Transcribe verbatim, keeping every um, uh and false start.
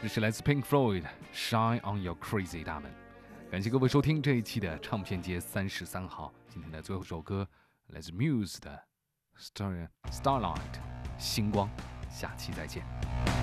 这是来自 Pink Floyd Shine on Your Crazy Diamond。感谢各位收听这一期的唱片街三十三号。今天的最后一首歌来自 Muse 的 Star Starlight 星光。下期再见。